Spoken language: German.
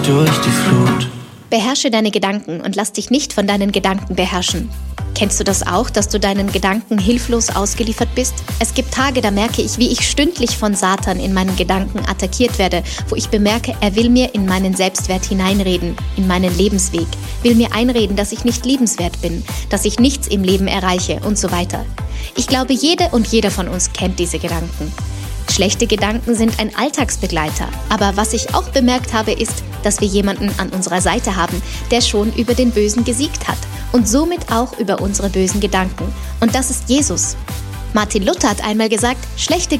durch die Flut. Beherrsche deine Gedanken und lass dich nicht von deinen Gedanken beherrschen. Kennst du das auch, dass du deinen Gedanken hilflos ausgeliefert bist? Es gibt Tage, da merke ich, wie ich stündlich von Satan in meinen Gedanken attackiert werde, wo ich bemerke, er will mir in meinen Selbstwert hineinreden, in meinen Lebensweg, will mir einreden, dass ich nicht liebenswert bin, dass ich nichts im Leben erreiche und so weiter. Ich glaube, jede und jeder von uns kennt diese Gedanken. Schlechte Gedanken sind ein Alltagsbegleiter, aber was ich auch bemerkt habe, ist, dass wir jemanden an unserer Seite haben, der schon über den Bösen gesiegt hat und somit auch über unsere bösen Gedanken. Und das ist Jesus. Martin Luther hat einmal gesagt, schlechte